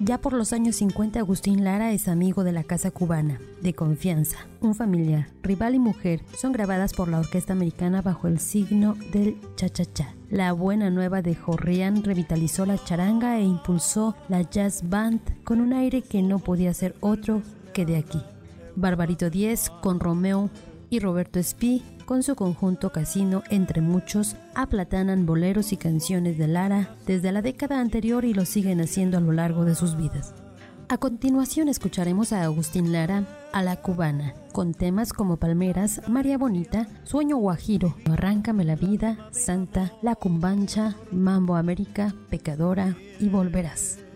Ya por los años 50, Agustín Lara es amigo de la Casa Cubana, de confianza. Un familiar, rival y mujer son grabadas por la orquesta americana bajo el signo del cha-cha-cha. La buena nueva de Jorrián revitalizó la charanga e impulsó la jazz band con un aire que no podía ser otro que de aquí. Barbarito Díez con Romeo y Roberto Espí con su conjunto Casino, entre muchos, aplatanan boleros y canciones de Lara desde la década anterior y lo siguen haciendo a lo largo de sus vidas. A continuación escucharemos a Agustín Lara, a la cubana, con temas como Palmeras, María Bonita, Sueño Guajiro, Arráncame la vida, Santa, La Cumbancha, Mambo América, Pecadora y Volverás.